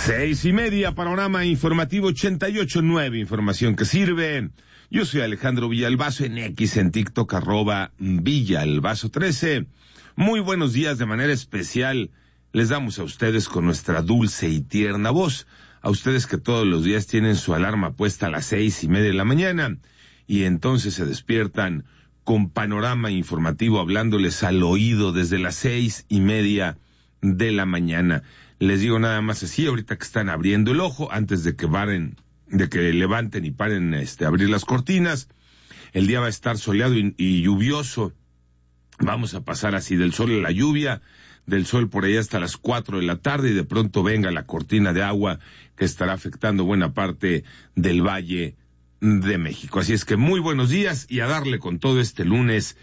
6:30, panorama informativo 88.9, información que sirve. Yo soy Alejandro Villalbazo en X, en TikTok, @Villalbazo13. Muy buenos días, de manera especial les damos a ustedes con nuestra dulce y tierna voz, a ustedes que todos los días tienen su alarma puesta a las 6:30 de la mañana, y entonces se despiertan con panorama informativo hablándoles al oído desde las 6:30 de la mañana. Les digo nada más así, ahorita que están abriendo el ojo, antes de que levanten y paren abrir las cortinas. El día va a estar soleado y lluvioso. Vamos a pasar así del sol a la lluvia, del sol por ahí hasta las 4 de la tarde, y de pronto venga la cortina de agua que estará afectando buena parte del Valle de México. Así es que muy buenos días y a darle con todo este lunes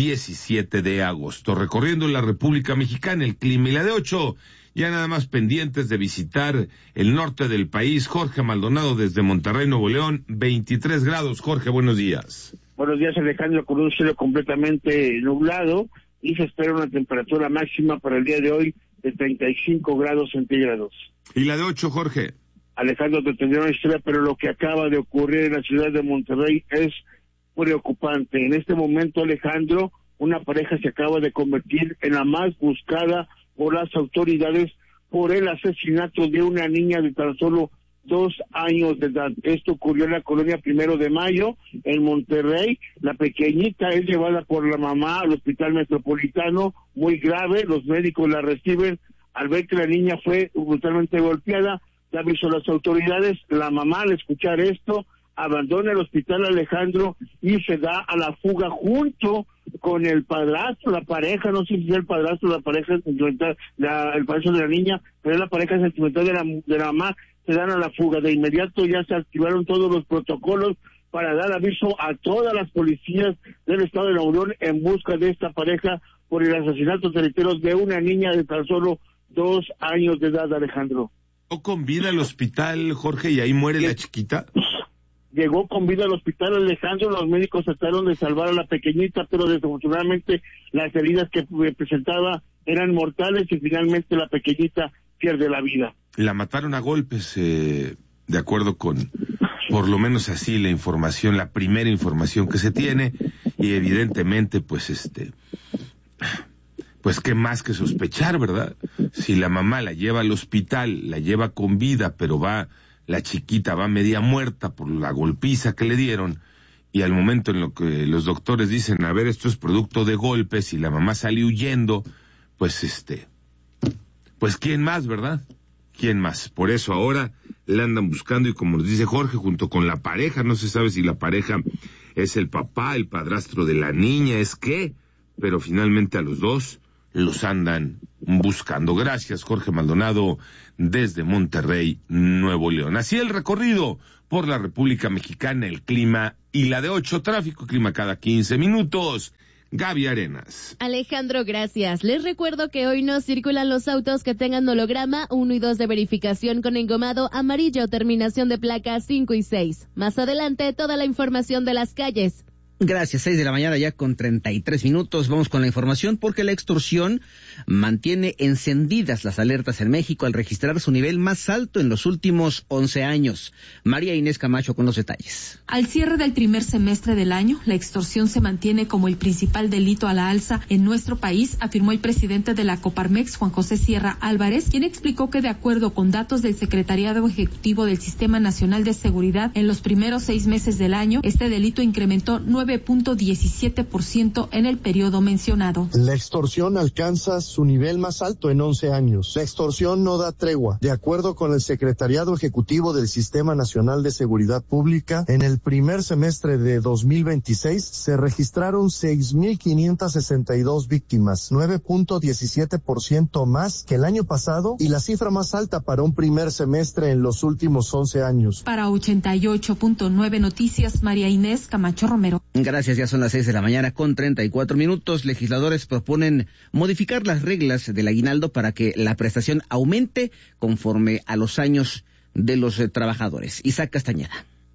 17 de agosto. Recorriendo la República Mexicana, el clima y la de 8, ya nada más pendientes de visitar el norte del país. Jorge Maldonado desde Monterrey, Nuevo León, 23 grados. Jorge, buenos días. Buenos días, Alejandro, con un cielo completamente nublado y se espera una temperatura máxima para el día de hoy de 35 grados centígrados. ¿Y la de 8, Jorge? Alejandro, te tendré una historia, pero lo que acaba de ocurrir en la ciudad de Monterrey es preocupante. En este momento, Alejandro, una pareja se acaba de convertir en la más buscada por las autoridades por el asesinato de una niña de tan solo 2 años de edad. Esto ocurrió en la colonia 1 de Mayo, en Monterrey. La pequeñita es llevada por la mamá al hospital metropolitano, muy grave. Los médicos la reciben. Al ver que la niña fue brutalmente golpeada, da aviso a las autoridades. La mamá, al escuchar esto, abandona el hospital, Alejandro, y se da a la fuga junto con el padrastro, la pareja, no sé si es el padrastro, la pareja sentimental, el padrastro de la niña, pero es la pareja sentimental de la mamá. Se dan a la fuga. De inmediato ya se activaron todos los protocolos para dar aviso a todas las policías del estado de Nuevo León en busca de esta pareja por el asesinato territorio de una niña de tan solo 2 años de edad, Alejandro. ¿O con vida al hospital, Jorge, y ahí muere la chiquita? Llegó con vida al hospital, Alejandro. Los médicos trataron de salvar a la pequeñita, pero desafortunadamente las heridas que presentaba eran mortales y finalmente la pequeñita pierde la vida. La mataron a golpes, de acuerdo con, por lo menos así, la información, la primera información que se tiene, y evidentemente, pues qué más que sospechar, ¿verdad? Si la mamá la lleva al hospital, la lleva con vida, pero la chiquita va media muerta por la golpiza que le dieron, y al momento en lo que los doctores dicen, a ver, esto es producto de golpes, y la mamá sale huyendo, pues ¿quién más, verdad? ¿Quién más? Por eso ahora la andan buscando, y como nos dice Jorge, junto con la pareja, no se sabe si la pareja es el papá, el padrastro de la niña, es qué, pero finalmente a los dos los andan buscando. Gracias, Jorge Maldonado, desde Monterrey, Nuevo León. Así el recorrido por la República Mexicana, el clima y la de 8, tráfico, clima cada 15 minutos. Gaby Arenas. Alejandro, gracias. Les recuerdo que hoy no circulan los autos que tengan holograma 1 y 2 de verificación con engomado amarillo, terminación de placas 5 y 6. Más adelante, toda la información de las calles. Gracias, 6 de la mañana ya con 33 minutos. Vamos con la información porque la extorsión mantiene encendidas las alertas en México al registrar su nivel más alto en los últimos 11 años. María Inés Camacho con los detalles. Al cierre del primer semestre del año, la extorsión se mantiene como el principal delito a la alza en nuestro país, afirmó el presidente de la Coparmex, Juan José Sierra Álvarez, quien explicó que de acuerdo con datos del Secretariado Ejecutivo del Sistema Nacional de Seguridad, en los primeros 6 meses del año, este delito incrementó 9.17% en el periodo mencionado. La extorsión alcanza su nivel más alto en 11 años. La extorsión no da tregua. De acuerdo con el Secretariado Ejecutivo del Sistema Nacional de Seguridad Pública, en el primer semestre de 2026 se registraron 6,562 víctimas, 9.17% más que el año pasado y la cifra más alta para un primer semestre en los últimos 11 años. Para 88.9 Noticias, María Inés Camacho Romero. Gracias, ya son las 6 de la mañana con 34 minutos. Legisladores proponen modificar las reglas del aguinaldo para que la prestación aumente conforme a los años de los trabajadores. Isaac Castañeda.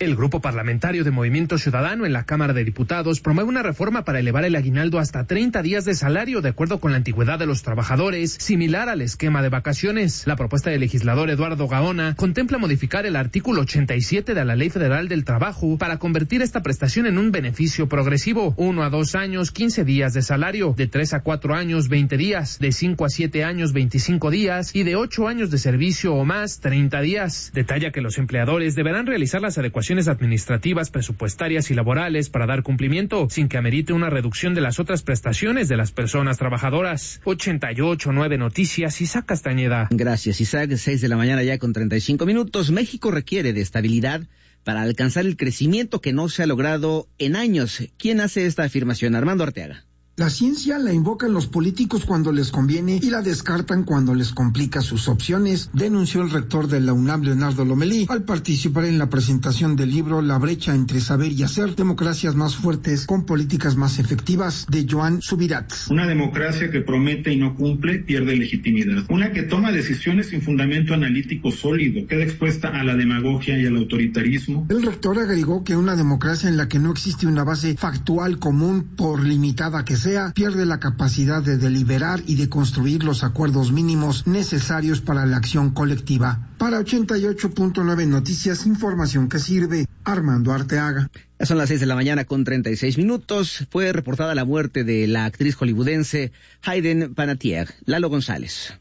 El Grupo Parlamentario de Movimiento Ciudadano en la Cámara de Diputados promueve una reforma para elevar el aguinaldo hasta 30 días de salario de acuerdo con la antigüedad de los trabajadores, similar al esquema de vacaciones. La propuesta del legislador Eduardo Gaona contempla modificar el artículo 87 de la Ley Federal del Trabajo para convertir esta prestación en un beneficio progresivo: 1 a 2 años, 15 días de salario; de 3 a 4 años, 20 días; de 5 a 7 años, 25 días; y de 8 años de servicio o más, 30 días. Detalla que los empleadores deberán realizar las adecuaciones administrativas, presupuestarias y laborales para dar cumplimiento, sin que amerite una reducción de las otras prestaciones de las personas trabajadoras. 88.9 Noticias, Isaac Castañeda. Gracias, Isaac. 6 de la mañana ya con 35 minutos. México requiere de estabilidad para alcanzar el crecimiento que no se ha logrado en años. ¿Quién hace esta afirmación? Armando Arteaga. La ciencia la invocan los políticos cuando les conviene y la descartan cuando les complica sus opciones, denunció el rector de la UNAM, Leonardo Lomelí, al participar en la presentación del libro La brecha entre saber y hacer, democracias más fuertes con políticas más efectivas, de Joan Subirats. Una democracia que promete y no cumple pierde legitimidad. Una que toma decisiones sin fundamento analítico sólido, queda expuesta a la demagogia y al autoritarismo. El rector agregó que una democracia en la que no existe una base factual común, por limitada que sea, pierde la capacidad de deliberar y de construir los acuerdos mínimos necesarios para la acción colectiva. Para 88.9 Noticias, información que sirve. Armando Arteaga. Ya son las 6 de la mañana con 36 minutos. Fue reportada la muerte de la actriz hollywoodense Hayden Panettiere. Lalo González.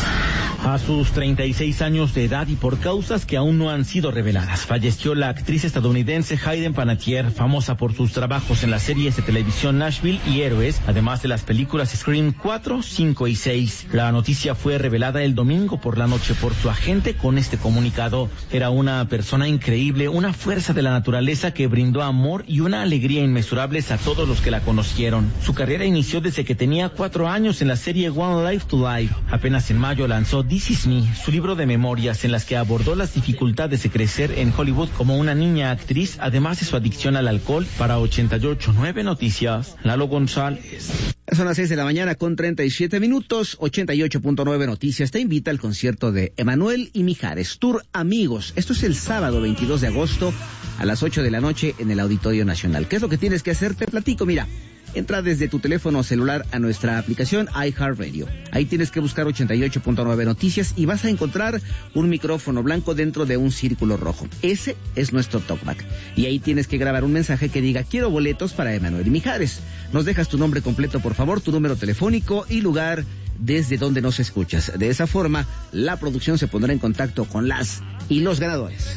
A sus 36 años de edad y por causas que aún no han sido reveladas, falleció la actriz estadounidense Hayden Panettiere, famosa por sus trabajos en las series de televisión Nashville y Héroes, además de las películas Scream 4, 5 y 6. La noticia fue revelada el domingo por la noche por su agente con este comunicado. Era una persona increíble, una fuerza de la naturaleza que brindó amor y una alegría inmesurables a todos los que la conocieron. Su carrera inició desde que tenía 4 años en la serie One Life to Life. Apenas en mayo lanzó This Is Me, su libro de memorias en las que abordó las dificultades de crecer en Hollywood como una niña actriz, además de su adicción al alcohol. Para 88.9 Noticias, Lalo González. Son las 6 de la mañana con 37 minutos. 88.9 Noticias te invita al concierto de Emanuel y Mijares, Tour Amigos. Esto es el sábado 22 de agosto a las 8 de la noche en el Auditorio Nacional. ¿Qué es lo que tienes que hacer? Te platico, mira. Entra desde tu teléfono celular a nuestra aplicación iHeartRadio. Ahí tienes que buscar 88.9 Noticias y vas a encontrar un micrófono blanco dentro de un círculo rojo. Ese es nuestro talkback. Y ahí tienes que grabar un mensaje que diga: quiero boletos para Emanuel y Mijares. Nos dejas tu nombre completo, por favor, tu número telefónico y lugar desde donde nos escuchas. De esa forma, la producción se pondrá en contacto con las y los ganadores.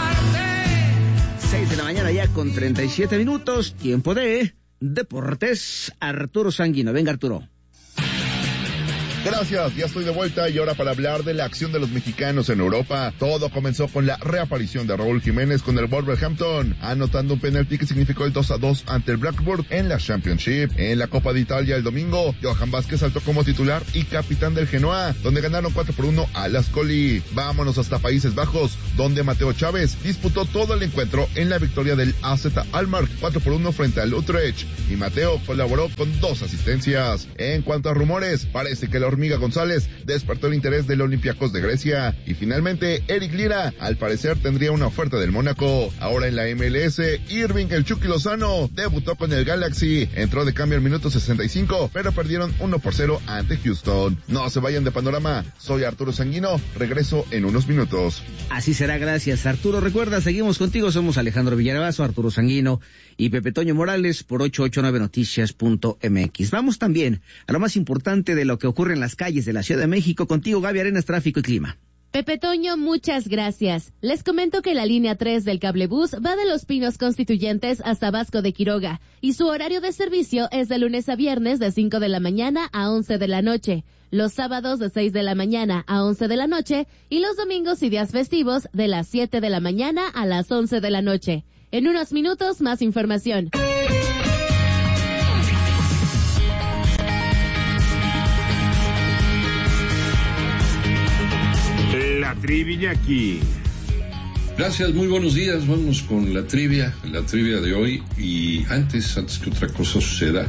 6 de la mañana ya con 37 minutos. Tiempo de Deportes. Arturo Sanguino. Venga, Arturo. Gracias, ya estoy de vuelta y ahora para hablar de la acción de los mexicanos en Europa. Todo comenzó con la reaparición de Raúl Jiménez con el Wolverhampton, anotando un penalti que significó el 2-2 ante el Blackburn en la Championship. En la Copa de Italia el domingo, Johan Vázquez saltó como titular y capitán del Genoa, donde ganaron 4-1 a las Ascoli. Vámonos hasta Países Bajos, donde Mateo Chávez disputó todo el encuentro en la victoria del AZ Alkmaar 4-1 frente al Utrecht, y Mateo colaboró con 2 asistencias. En cuanto a rumores, parece que la Hormiga González despertó el interés del Olympiacos de Grecia, y finalmente Eric Lira al parecer tendría una oferta del Mónaco. Ahora en la MLS, Irving el Chucky Lozano debutó con el Galaxy, entró de cambio al minuto 65, pero perdieron 1-0 ante Houston. No se vayan de Panorama, soy Arturo Sanguino, regreso en unos minutos. Así será, gracias Arturo. Recuerda, seguimos contigo, somos Alejandro Villalbazo, Arturo Sanguino y Pepe Toño Morales por 889noticias.mx. Vamos también a lo más importante de lo que ocurre en las calles de la Ciudad de México. Contigo, Gaby Arenas, tráfico y clima. Pepe Toño, muchas gracias. Les comento que la línea 3 del cablebús va de Los Pinos Constituyentes hasta Vasco de Quiroga y su horario de servicio es de lunes a viernes de 5 de la mañana a 11 de la noche, los sábados de 6 de la mañana a 11 de la noche y los domingos y días festivos de las 7 de la mañana a las 11 de la noche. En unos minutos, más información. La trivia aquí. Gracias, muy buenos días. Vamos con la trivia de hoy. Y antes que otra cosa suceda,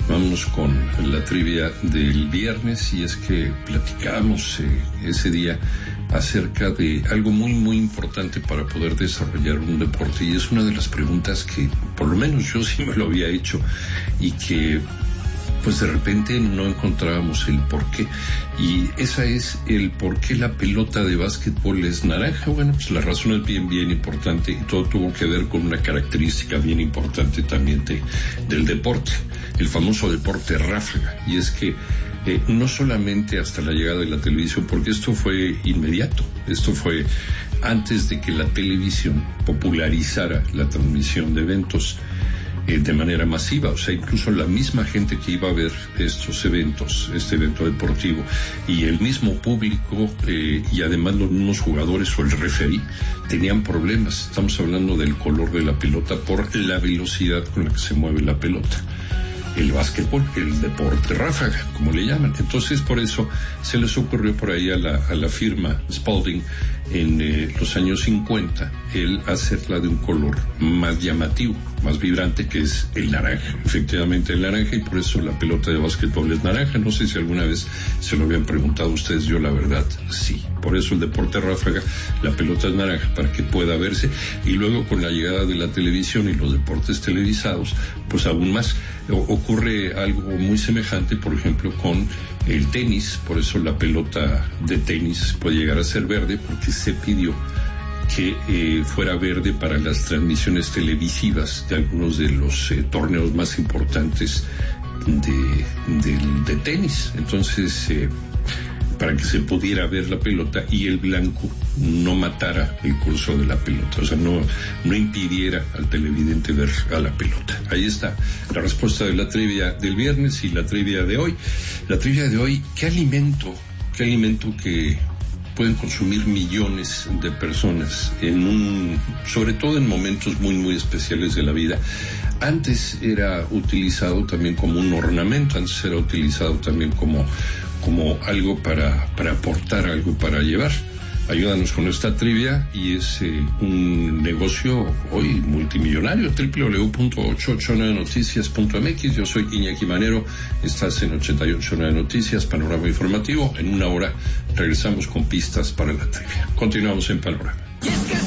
Vámonos con la trivia del viernes, y es que platicamos ese día acerca de algo muy muy importante para poder desarrollar un deporte, y es una de las preguntas que por lo menos yo sí me lo había hecho y que pues de repente no encontrábamos el por qué, y esa es el por qué la pelota de básquetbol es naranja. Bueno, pues la razón es bien importante, y todo tuvo que ver con una característica bien importante también del deporte, el famoso deporte ráfaga, y es que no solamente hasta la llegada de la televisión, porque esto fue inmediato, esto fue antes de que la televisión popularizara la transmisión de eventos de manera masiva. O sea, incluso la misma gente que iba a ver estos eventos, este evento deportivo, y el mismo público, y además los mismos jugadores o el referee, tenían problemas. Estamos hablando del color de la pelota por la velocidad con la que se mueve la pelota. El básquetbol, el deporte ráfaga, como le llaman. Entonces, por eso se les ocurrió por ahí a la firma Spalding en los años 50 el hacerla de un color más llamativo, más vibrante, que es el naranja. Efectivamente, el naranja, y por eso la pelota de básquetbol es naranja. No sé si alguna vez se lo habían preguntado ustedes. Yo la verdad sí. Por eso el deporte ráfaga, la pelota es naranja, para que pueda verse. Y luego, con la llegada de la televisión y los deportes televisados, pues aún más. Ocurre algo muy semejante, por ejemplo, con el tenis. Por eso la pelota de tenis puede llegar a ser verde, porque se pidió que fuera verde para las transmisiones televisivas de algunos de los torneos más importantes de tenis. Entonces, para que se pudiera ver la pelota y el blanco no matara el curso de la pelota, o sea, no impidiera al televidente ver a la pelota. Ahí está la respuesta de la trivia del viernes y la trivia de hoy. La trivia de hoy: ¿qué alimento que pueden consumir millones de personas sobre todo en momentos muy muy especiales de la vida? Antes era utilizado también como un ornamento, antes era utilizado también como algo para aportar, algo para llevar. Ayúdanos con esta trivia, y es un negocio hoy multimillonario. www.889noticias.mx. Yo soy Iñaki Manero, estás en 889 Noticias, Panorama Informativo. En una hora regresamos con pistas para la trivia. Continuamos en Panorama.